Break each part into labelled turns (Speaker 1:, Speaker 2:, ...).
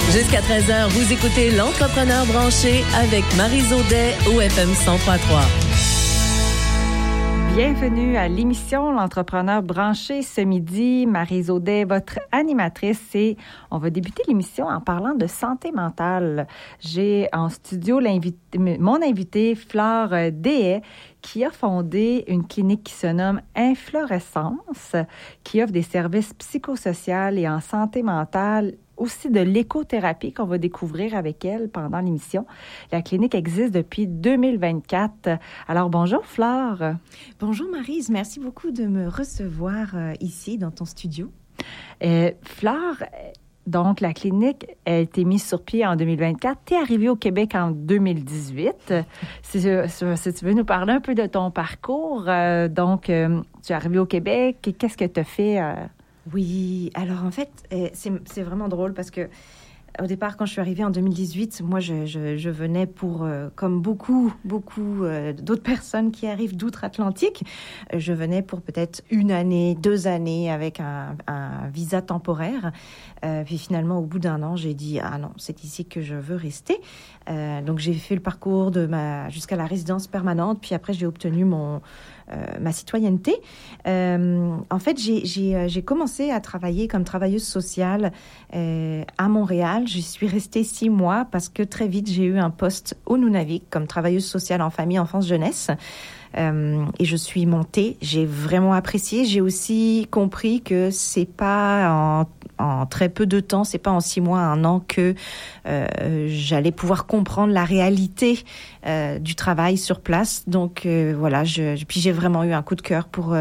Speaker 1: Jusqu'à 13h, vous écoutez L'Entrepreneur branché avec Maryse Audet au FM 103.3.
Speaker 2: Bienvenue à l'émission L'Entrepreneur branché ce midi. Maryse Audet, votre animatrice, et on va débuter l'émission en parlant de santé mentale. J'ai en studio mon invité, Flore Dehaye, qui a fondé une clinique qui se nomme Inflorescence, qui offre des services psychosociaux et en santé mentale, aussi de l'écothérapie qu'on va découvrir avec elle pendant l'émission. La clinique existe depuis 2024. Alors, bonjour Flore.
Speaker 3: Bonjour Maryse, merci beaucoup de me recevoir ici dans ton studio.
Speaker 2: Flore, donc la clinique a été mise sur pied en 2024. Tu es arrivée au Québec en 2018. Si tu veux nous parler un peu de ton parcours, tu es arrivée au Québec, qu'est-ce que tu as fait?
Speaker 3: Oui, alors en fait, c'est vraiment drôle parce que au départ, quand je suis arrivée en 2018, moi, je venais pour, comme beaucoup d'autres personnes qui arrivent d'outre-Atlantique, je venais pour peut-être 1 année, 2 années avec un visa temporaire. Puis finalement, au bout d'1 an, j'ai dit « Ah non, c'est ici que je veux rester ». Donc, j'ai fait le parcours jusqu'à la résidence permanente. Puis après, j'ai obtenu ma citoyenneté. En fait, j'ai commencé à travailler comme travailleuse sociale à Montréal. J'y suis restée 6 mois parce que très vite, j'ai eu un poste au Nunavik comme travailleuse sociale en famille, enfance, jeunesse. Et je suis montée. J'ai vraiment apprécié. J'ai aussi compris que c'est pas en très peu de temps, c'est pas en 6 mois, 1 an que j'allais pouvoir comprendre la réalité du travail sur place. Donc voilà, puis j'ai vraiment eu un coup de cœur pour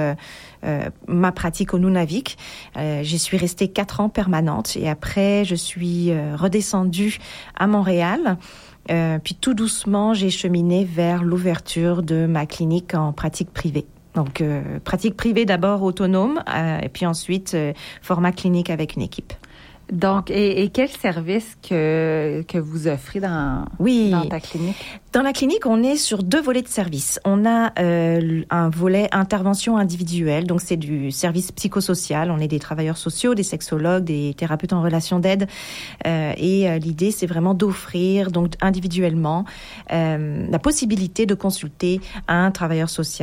Speaker 3: ma pratique au Nunavik. J'y suis restée 4 ans permanente et après je suis redescendue à Montréal. Puis tout doucement, j'ai cheminé vers l'ouverture de ma clinique en pratique privée. Donc, pratique privée d'abord autonome, et puis ensuite, format clinique avec une équipe.
Speaker 2: Donc, et quel service que vous offrez dans ta clinique?
Speaker 3: Dans la clinique, on est sur 2 volets de service. On a un volet intervention individuelle, donc c'est du service psychosocial. On est des travailleurs sociaux, des sexologues, des thérapeutes en relation d'aide. Et l'idée, c'est vraiment d'offrir donc individuellement la possibilité de consulter un travailleur social